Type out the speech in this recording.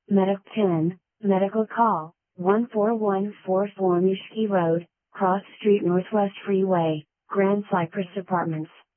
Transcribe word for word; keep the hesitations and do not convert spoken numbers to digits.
Medic ten, Medical Call, one four one four four Mishki Road, Cross Street Northwest Freeway, Grand Cypress Apartments.